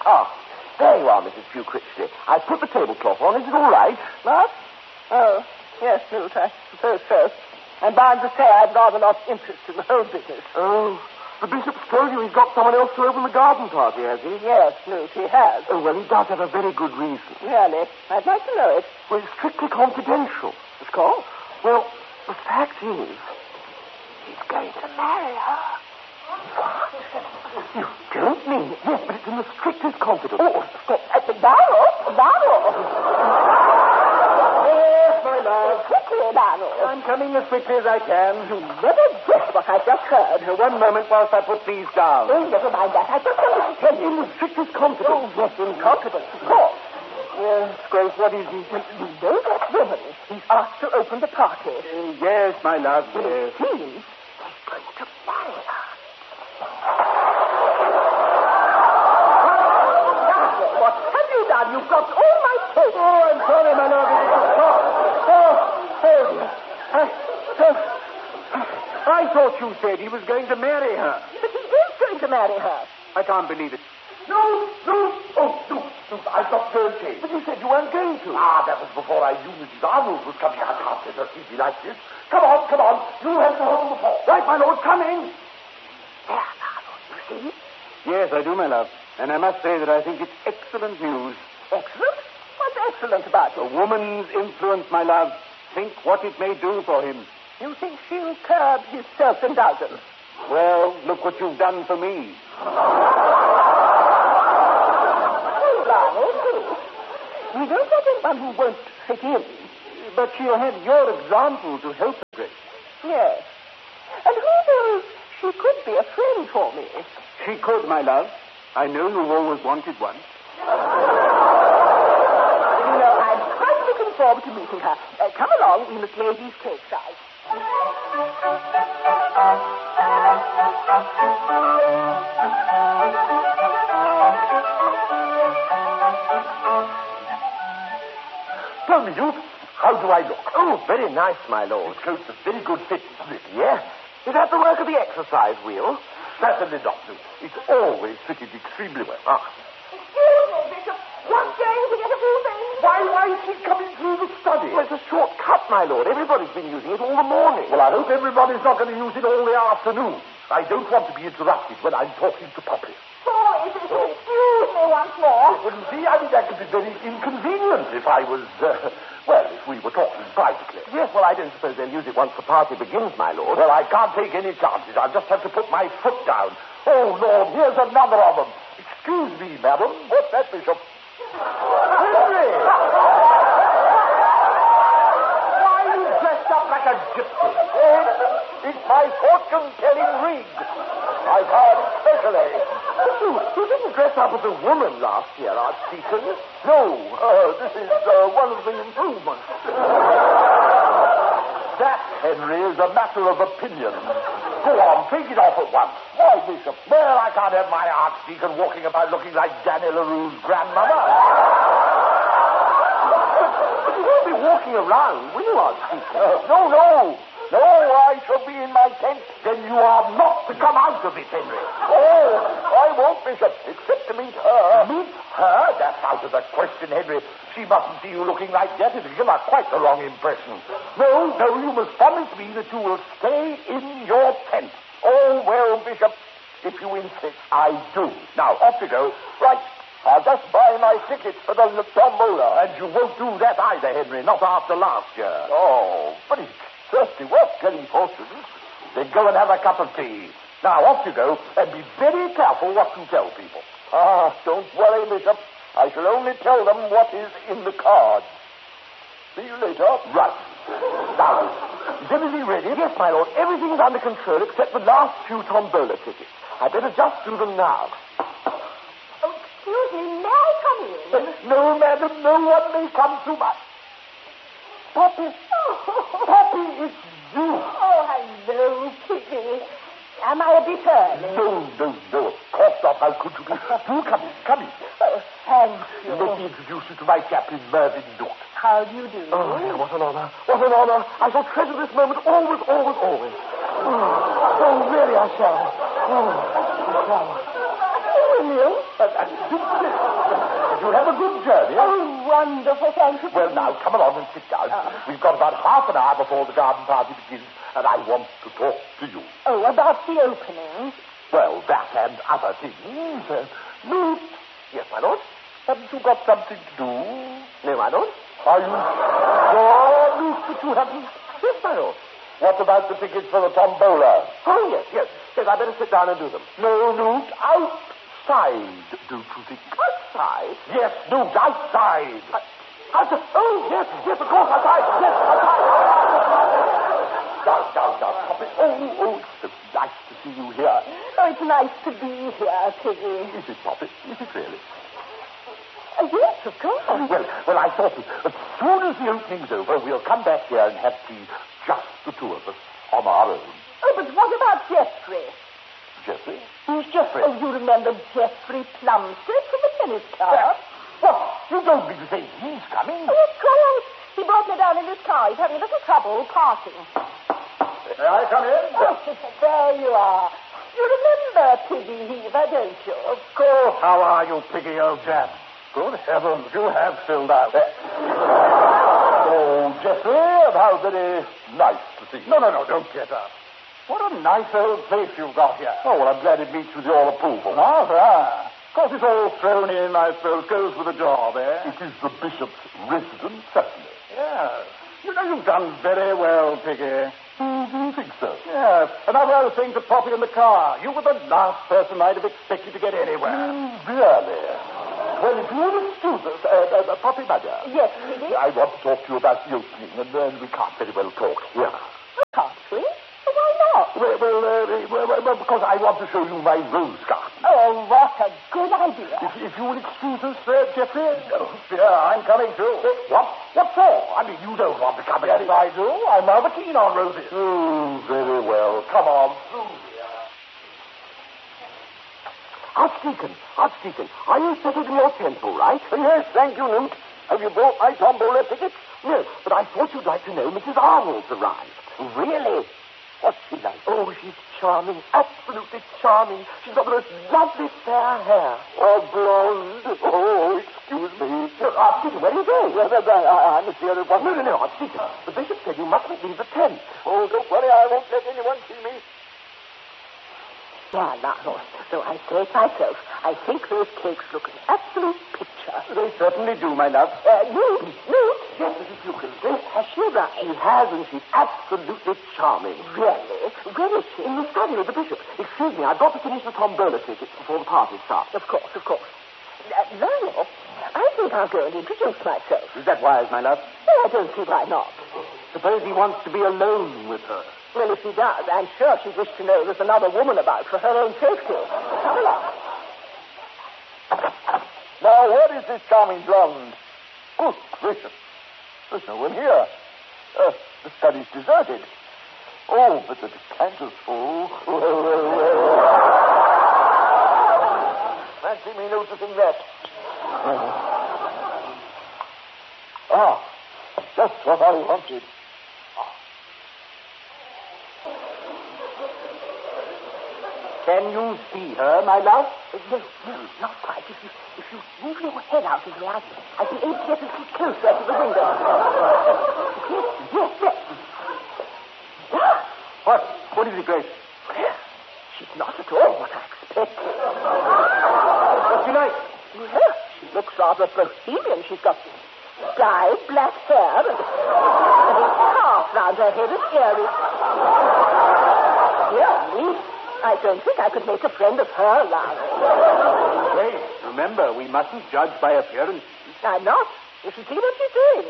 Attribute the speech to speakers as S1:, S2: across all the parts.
S1: Ah, there you are, Mrs. Duke Critchley. I put the tablecloth on. Is it all right?
S2: What? Oh, yes, Newt, I suppose so. I'm bound to say I've rather lost interest in the whole business.
S1: Oh, the bishop's told you he's got someone else to open the garden party, has he?
S2: Yes, Newt, he has.
S1: Oh, well, he does have a very good reason.
S2: Really? I'd like to know it.
S1: Well, it's strictly confidential.
S2: Of course.
S1: Well, the fact is, he's going to marry her. What? You don't mean it? Yes, but it's in the strictest confidence.
S2: Oh, stop. Barrow.
S1: Yes, my love.
S2: Quickly, Barrow.
S1: I'm coming as quickly as I can.
S2: You never guess what I've just heard.
S1: One moment whilst I put these down.
S2: Oh, never mind that. I just wanted to tell you.
S1: In the strictest confidence.
S2: Oh, yes, in confidence, of course.
S1: Yes, Grace, what is he?
S2: You know that woman. He's asked to open the party.
S1: Yes, my love,
S2: Well,
S1: yes.
S2: it seems he's going to marry her. What have you done? You've got all my cake.
S1: Oh, I'm sorry, my love. Dear. I thought you said he was going to marry her.
S2: But he is going to marry her.
S1: I can't believe it. No. Oh, no. I've got third cake. But you said you weren't going to. That was before I knew Mrs. Arnold was coming. I can't let her keep me like this. Come on. You have to hold the fort. Right, my lord, coming.
S2: There, Arnold, you see?
S1: Yes, I do, my love. And I must say that I think it's excellent news.
S2: Excellent? What's excellent about it?
S1: A woman's influence, my love. Think what it may do for him.
S2: You think she'll curb his self-indulgence?
S1: Well, look what you've done for me.
S2: We don't want anyone who won't fit in.
S1: But she'll have your example to help her, Grace.
S2: Yes. And who knows, she could be a friend for me.
S1: She could, my love. I know you've always wanted one.
S2: You know, I'm quite looking forward to meeting her. Come along, we must lay these cakes out.
S1: Tell me, Duke, how do I look? Oh, very nice, my lord. This coat's a very good fit, isn't it? Yes. Is that the work of the exercise wheel? Certainly not, Duke. It's always fitted extremely well.
S2: Excuse me, Bishop. Just going to get a few things.
S1: Why is he coming through the study? Well, it's a short cut, my lord. Everybody's been using it all the morning. Well, I hope everybody's not going to use it all the afternoon. I don't want to be interrupted when I'm talking to Poppy.
S2: Sorry, Bishop. Excuse me once more.
S1: Well, you see, I mean, that could be very inconvenient if I was, if we were talking privately. Yes, well, I don't suppose they'll use it once the party begins, my lord. Well, I can't take any chances. I'll just have to put my foot down. Oh, Lord, here's another of them. Excuse me, madam. What's that, Bishop? Henry! Why are you dressed up like a gypsy? It's my fortune-telling rig. I've hired it specially. You didn't dress up as a woman last year, Archdeacon. No, this is one of the improvements. That, Henry, is a matter of opinion. Go on, take it off at once. Why, Bishop? Well, I can't have my Archdeacon walking about looking like Danny LaRue's grandmother. But you won't be walking around, will you, Archdeacon? No, I shall be in my tent. Then you are not to come out of it, Henry. Oh, I won't, Bishop, except to meet her. Meet her? That's out of the question, Henry. She mustn't see you looking like that. It'll give her quite the wrong impression. No, you must promise me that you will stay in your tent. Oh, well, Bishop, if you insist, I do. Now, off you go. Right. I'll just buy my tickets for the tombola. And you won't do that either, Henry, not after last year. Oh, but it's certainly worth getting fortunes. Then go and have a cup of tea. Now, off you go, and be very careful what you tell people. Don't worry, Bishop. I shall only tell them what is in the cards. See you later. Right. Now, is everything ready? Yes, my lord. Everything's under control except the last few tombola tickets. I'd better just do them now.
S2: Oh, excuse me. May I come in?
S1: No, madam. No one may come too much. Poppy. Poppy, it's you.
S2: Oh, hello, Kitty. Am I a bit early?
S1: No. Of course not. How could you be? Do come in.
S2: Oh, thank you.
S1: Let me introduce you to my Captain Mervyn Duke.
S2: How do you do?
S1: Oh, yeah, what an honor. What an honor. I shall treasure this moment always. Oh, really, I shall. Oh, I shall.
S2: Will you? going?
S1: You'll have a good journey.
S2: Oh, wonderful. Thank you.
S1: Well, now, come along and sit down. We've got about half an hour before the garden party begins, and I want to talk to you.
S2: Oh, about the opening.
S1: Well, that and other things. Luke. Yes, my lord. Haven't you got something to do? No, my lord. Are you sure, Luke, that you haven't? Yes, my lord. What about the tickets for the tombola? Oh, yes. Yes, I better sit down and do them. No, Luke, outside, don't you think? Outside? Yes, Luke, outside. Oh, yes, of course, outside. Yes, outside. Down. Stop it. Oh, it's so nice to see you here.
S2: Oh, it's nice to be here, Piggy.
S1: Is it, Poppy? Is it really?
S2: Yes, of course.
S1: Well, I thought that as soon as the opening's over, we'll come back here and have tea, just the two of us, on our own.
S2: Oh, but what about Geoffrey?
S1: Geoffrey?
S2: Who's Geoffrey? Oh, you remember Geoffrey Plumstead from the tennis club?
S1: What? You don't mean to say he's coming?
S2: Oh, of course. He brought me down in his car. He's having a little trouble parking.
S1: May I come in?
S2: Oh, there you are. You remember Piggy Heaver, don't you?
S1: Of course. How are you, Piggy, old chap? Good heavens, you have filled out. Oh, Geoffrey, how very nice to see you. No, don't get up. What a nice old place you've got here. Oh, well, I'm glad it meets with your approval. Of course, it's all thrown in, I suppose. Goes with the job, eh? It is the bishop's residence, certainly. Yes. You know, you've done very well, Piggy. Do you think so? Yes. Another thing to Poppy in the car. You were the last person I'd have expected to get anywhere. Really? Well, if you'll excuse us, Poppy, my dear.
S2: Yes, Piggy?
S1: I want to talk to you about the opening, and we can't very well talk here.
S2: Can't we? Why not?
S1: Well, because I want to show you my rose garden.
S2: Oh, what a good idea.
S1: If you will excuse us, Geoffrey. Oh, yeah, I'm coming too. What? What for? I mean, you don't want to come in. Yes, I do. I'm rather keen on roses. Oh, very well. Come on. Archdeacon, are you settled in your tent, all right? Yes, thank you, Luke. Have you bought my tombola tickets? No, but I thought you'd like to know Mrs. Arnold's arrived. Really? What's she like? Oh, she's charming, absolutely charming. She's got the most lovely fair hair. Oh, blonde. Oh, excuse me. Archdeacon, where are you going? I must see her at once. No, Archdeacon. The bishop said you mustn't leave the tent. Oh, don't worry, I won't let anyone see me.
S2: Yeah, now, so I say it myself. I think those cakes look an absolute picture.
S1: They certainly do, my love.
S2: Luke?
S1: Yes, Mrs. Lucan.
S2: Has she arrived?
S1: She has, and she's absolutely charming.
S2: Really?
S1: Where is she? In the study of the bishop. Excuse me, I've got to finish the tombola tickets before the party starts.
S2: Of course. Lionel, I think I'll go and introduce myself.
S1: Is that wise, my love?
S2: Well, I don't see why not.
S1: Suppose he wants to be alone with her.
S2: Well, if he does, I'm sure she'd wish to know there's another woman about for her own safety. Come along.
S1: Now, where is this charming blonde? Good gracious. There's no one here. The study's deserted. Oh, but the decanter's full. Fancy me noticing that. Just what I wanted. Can you see her, my love?
S2: No, not quite. If you move your head out of the eye, I'll be able to get a little closer to the window. Yes.
S1: What is it, Grace?
S2: She's not at all what I expected.
S1: What's she like?
S2: Well, she looks rather bohemian. She's got dyed black hair and a scarf round her head and earrings. Dear me, I don't think I could make a friend of her, Lionel.
S1: Grace, remember, we mustn't judge by appearance.
S2: I'm not. You should see what she's doing.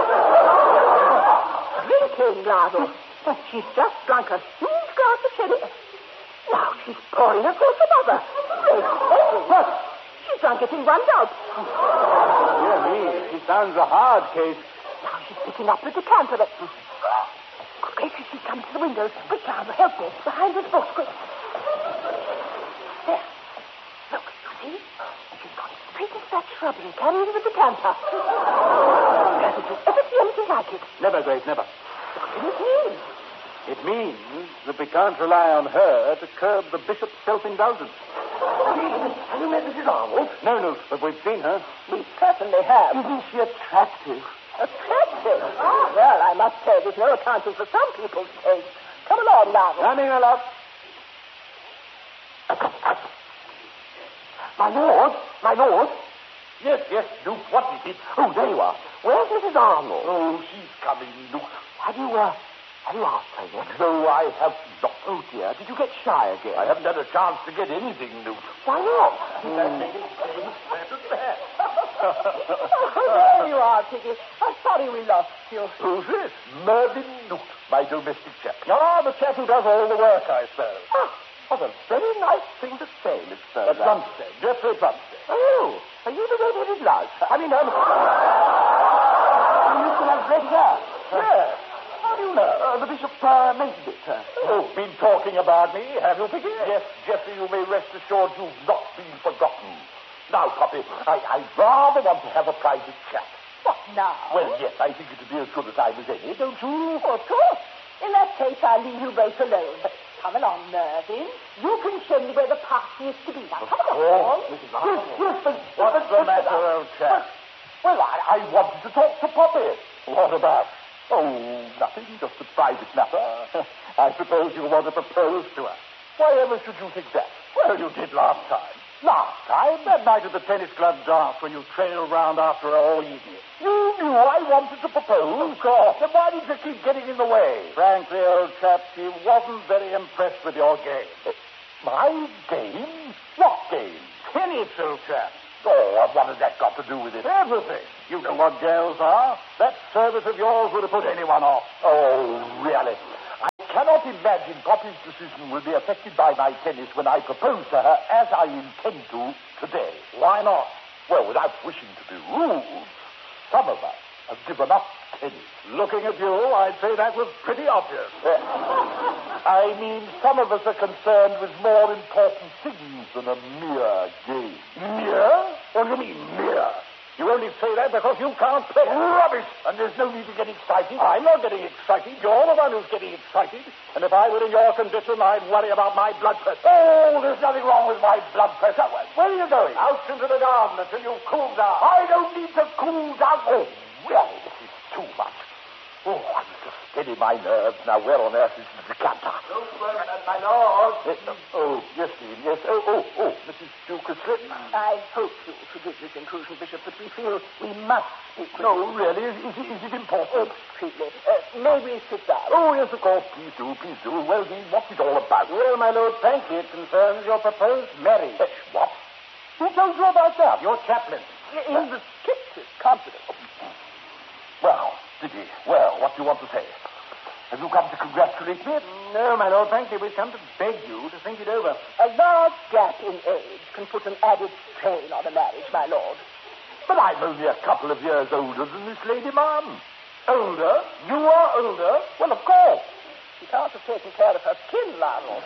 S2: Drinking, Lionel. She's just drunk a huge glass of sherry. Now she's pouring across another. What? She's drunk it in one gulp.
S1: Dear me, she sounds a hard case.
S2: Now she's picking up the decanter. Good gracious, she's coming to the window. Quick, Lionel, help me. Behind this bush, quick. There. Look, you see? She's gone straight into that shrubbery, carrying the decanter. Did you ever see anything like it?
S1: Never, Grace, never.
S2: What does it mean?
S1: It means that we can't rely on her to curb the bishop's self-indulgence. Have you met Mrs. Arnold?
S3: No, but we've seen her.
S2: We certainly have.
S1: Isn't she attractive?
S2: Attractive? Well, I must say there's no accounting for some people's taste. Come along, Lionel.
S3: Coming, my love.
S1: My lord. Yes, Duke, what is it? Oh, there you are. Where's Mrs. Arnold? Oh, she's coming, Duke. Have you asked her yet? No, I have not. Oh, dear, did you get shy again? I haven't had a chance to get anything, Duke. Why not?
S2: There you are, Tiggy. I'm sorry we lost you.
S1: Who's this? Mervyn Duke, my domestic chap.
S3: The chap who does all the work, I suppose.
S1: What a very nice thing to say, Mr.
S3: At Plumstead. Geoffrey Plumstead.
S1: Oh, are you the red-headed louse? You still have red hair?
S3: Yes. How do you know?
S1: The bishop mentioned it.
S3: You've been talking about me, have you, Piggy?
S1: Yes, Geoffrey, you may rest assured you've not been forgotten. Now, Poppy, I rather want to have a private chat.
S2: What now?
S1: Well, yes, I think it would be as good a time as any, don't you?
S2: Oh, of course. In that case, I'll leave you both alone. Come along, Mervyn. You can show me where the party is to be. Now, come along.
S1: Mrs. Arnold. Yes, but...
S3: What's the matter, old chap?
S1: Well, I wanted to talk to Poppy.
S3: What about?
S1: Oh, nothing, just a private matter.
S3: I suppose you want to propose to her.
S1: Why ever should you think that?
S3: Well, you did last time.
S1: Last time?
S3: That night at the tennis club dance when you trailed round after her all evening.
S1: You knew I wanted to propose.
S3: Of course.
S1: Then why did you keep getting in the way?
S3: Frankly, old chap, she wasn't very impressed with your game.
S1: My game? What game?
S3: Tennis, old chap.
S1: Oh, and what has that got to do with it?
S3: Everything. You know what girls are. That service of yours would have put anyone off.
S1: Oh, really? I cannot imagine Poppy's decision will be affected by my tennis when I propose to her, as I intend to, today.
S3: Why not?
S1: Well, without wishing to be rude, some of us have given up tennis.
S3: Looking at you, I'd say that was pretty obvious.
S1: I mean, some of us are concerned with more important things than a mere game.
S3: Mere? What do you mean, mere? You only say that because you can't play.
S1: Rubbish! And there's no need to get excited.
S3: I'm not getting excited. You're the one who's getting excited. And if I were in your condition, I'd worry about my blood pressure.
S1: Oh, there's nothing wrong with my blood pressure. Where are you going?
S3: Out into the garden until you cool down.
S1: I don't need to cool down. Oh, really, this is too much. Oh, I need to steady my nerves. Now, where on earth is the decanter?
S3: Don't worry, my lord.
S1: Oh, yes, Dean, yes. Oh, Mrs. Duke has slipped.
S2: I hope you'll forgive this intrusion, Bishop, but we feel we must speak with
S1: No,
S2: you.
S1: really? Is it important?
S2: Extremely. May we sit down?
S1: Oh, yes, of course. Please do. Well, Dean, what's it all about?
S3: Well, my lord, frankly, it concerns your proposed marriage.
S1: What? Who told you about that?
S3: Your chaplain.
S2: In the strictest confidence.
S1: Well, did he? Well, what do you want to say? Have you come to congratulate me?
S3: No, my lord, frankly, we've come to beg you to think it over.
S2: A large gap in age can put an added strain on a marriage, my lord.
S1: But I'm only a couple of years older than this lady, ma'am. Older? You are older? Well, of course.
S2: She can't have taken care of her skin, Lionel.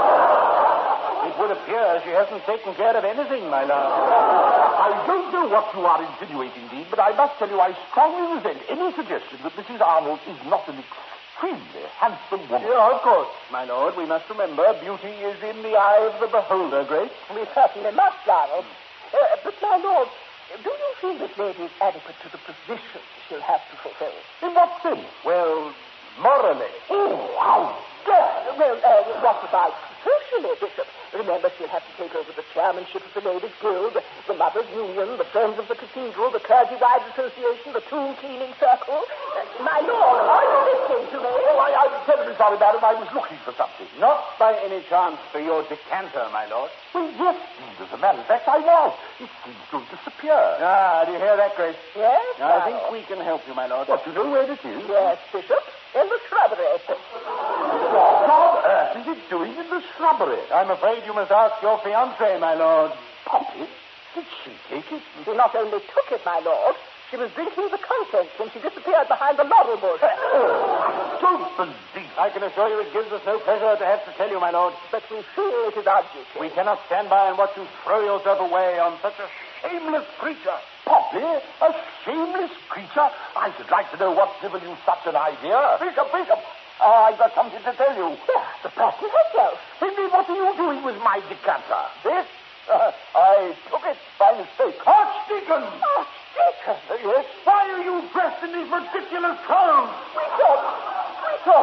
S3: It would appear she hasn't taken care of anything, my lord.
S1: I don't know what you are insinuating, Dean, but I must tell you I strongly resent any suggestion that Mrs. Arnold is not an extremely handsome woman.
S3: Yeah, of course, my lord. We must remember beauty is in the eye of the beholder, Grace.
S2: We certainly must, Lionel. But, my lord, do you feel this lady is adequate to the position she'll have to fulfill?
S1: In what sense?
S3: Well, morally.
S1: Oh, how dare!
S2: Well, what about socially, Bishop? Remember, she'll have to take over the chairmanship of the Ladies' Guild, the Mothers' Union, the Friends of the Cathedral, the Clergy Wives Association, the Tomb Cleaning Circle. My lord, are you listening to me?
S1: Oh, I'm terribly sorry, madam. I was looking for something.
S3: Not by any chance for your decanter, my lord.
S1: Well, yes, indeed. As a matter of fact, I was. It seems to have disappeared.
S3: Ah, do you hear that, Grace?
S2: Yes,
S3: I think we can help you, my lord.
S1: What, you know where it is?
S2: Yes, Bishop, in the shrubbery.
S1: What on earth is it doing in the shrubbery?
S3: I'm afraid you must ask your fiancée, my lord.
S1: Poppy? Did she take it?
S2: She not only took it, my lord, she was drinking the contents when she disappeared behind the laurel bush.
S1: Oh, I don't believe
S3: I can assure you it gives us no pleasure to have to tell you, my lord.
S2: But we feel it is our duty.
S3: We cannot stand by and watch you throw yourself away on such a shameless creature.
S1: Poppy? A shameless creature? I should like to know what's given you such an idea. Bishop! I've got something to tell you.
S2: The person herself.
S1: Henry, what are you doing with my decanter?
S3: This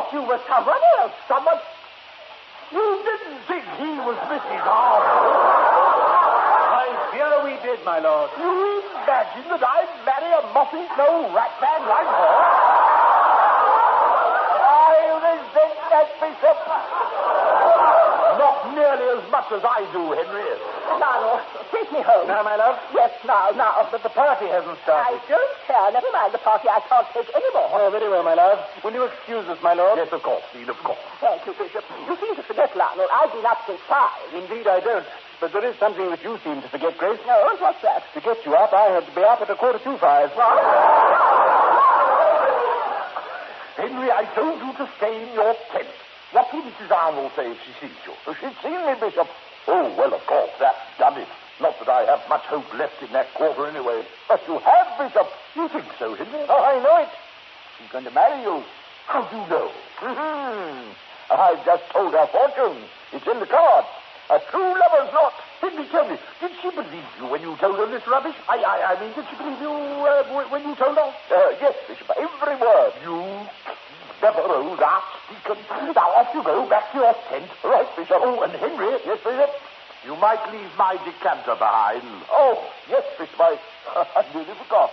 S2: thought you were someone else.
S1: Someone? You didn't think he was Mrs. Arnold?
S3: I fear we did, my lord.
S1: You imagine that I'd marry a moth-eaten rat man like her? I resent that, Bishop. Not nearly as much as I do, Henry.
S2: Now, take me home.
S3: Now, my love?
S2: Yes, now.
S3: But the party hasn't
S2: I
S3: started.
S2: don't care. Never mind the party. I can't take any more.
S3: Oh, very well, my love. Will you excuse us, my lord?
S1: Yes, of course, Dean, of course.
S2: Thank you, Bishop. You seem to forget, Lionel. I've been up since 5.
S3: Indeed, I don't. But there is something that you seem to forget, Grace.
S2: No, what's that?
S3: To get you up, I had to be up at 5:15.
S2: What?
S1: Henry, I told you to stay in your tent. What will Mrs. Arnold say if she sees you? She's seen me, Bishop. Oh, well, of course, that's done it. Not that I have much hope left in that quarter anyway. But you have, Bishop. You think so, Henry?
S3: Oh, I know it.
S1: She's going to marry you. How do you know? I've just told her fortune. It's in the card. A true lover's knot. Henry, tell me, did she believe you when you told her this rubbish? I mean, did she believe you when you told her? Yes, Bishop, every word. You Devereaux, archdeacon. Now, off you go, back to your tent. Right, Bishop. Oh, and Henry. Yes, Bishop. You might leave my decanter behind. Oh, yes, Bishop. I nearly forgot.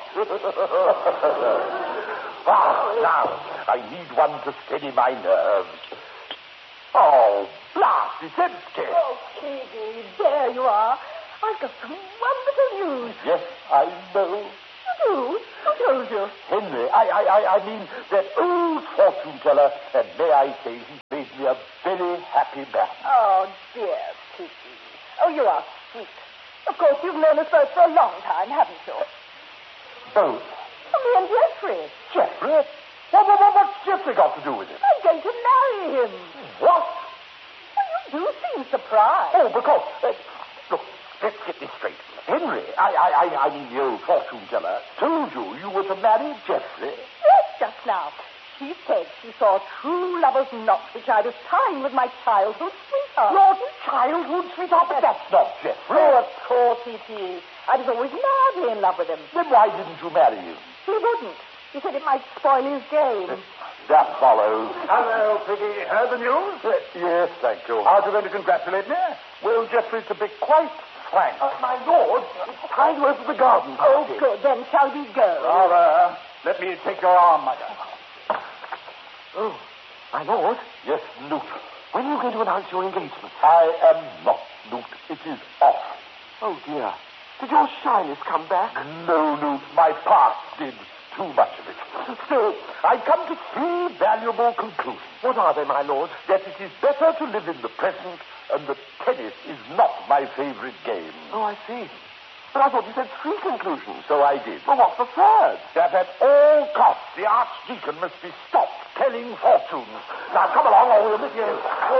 S1: Now, I need one to steady my nerves. Oh, blast, it's empty.
S2: Oh, Katie, there you are. I've got some wonderful news.
S1: Yes, I know.
S2: You do? Who told you?
S1: Henry, I mean that old fortune teller, and may I say he made me a very happy man.
S2: Oh, dear Kitty. Oh, you are sweet. Of course, you've known us both for a long time, haven't you?
S1: Both?
S2: Oh, me and Geoffrey.
S1: Geoffrey? What's Geoffrey got to do with it?
S2: I'm going to marry him.
S1: What?
S2: Well, you do seem surprised.
S1: Oh, because... look, let's get this straight. Henry, I mean the old fortune teller, told you were to marry Geoffrey.
S2: Yes, just now. She said she saw a true lover's knot which I was tying with my childhood sweetheart.
S1: Your childhood sweetheart? But that's not Geoffrey.
S2: Oh, of course it is. I was always madly in love with him.
S1: Then why didn't you marry him?
S2: He wouldn't. He said it might spoil his game.
S1: That follows.
S3: Hello, Piggy. Heard the news?
S1: Yes, thank you.
S3: Aren't you going to congratulate me?
S1: Well, Geoffrey, to be quite frank. My lord, it's time to open the garden.
S2: Oh, good. Then shall we go?
S3: Rather. Let me take your arm, madam.
S1: Oh, my lord? Yes, Newt. When are you going to announce your engagement? I am not, Newt. It is off. Oh, dear. Did your shyness come back? No, Newt. My past did too much of it. Still, I come to 3 valuable conclusions. What are they, my lord? That it is better to live in the present, and that tennis is not my favorite game. Oh, I see. But I thought you said 3 conclusions. So I did. Well, what's the third? That at all costs the archdeacon must be stopped telling fortunes. Now, come along, or we'll miss you.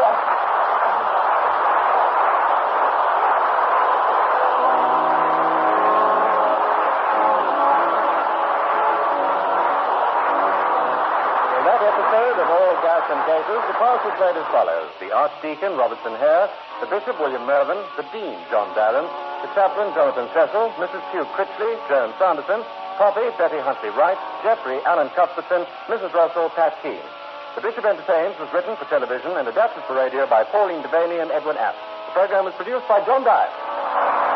S4: In that episode of All Gas and Cases, the parts were played as follows. The Archdeacon, Robertson Hare, the Bishop, William Mervyn, the Dean, John Darren, the Chaplain, Jonathan Cecil, Mrs. Hugh Critchley, Joan Sanderson, Poppy, Betty Huntley Wright, Geoffrey, Alan Cuthbertson, Mrs. Russell, Pat Keane. The Bishop Entertains was written for television and adapted for radio by Pauline Devaney and Edwin App. The program was produced by John Dyer.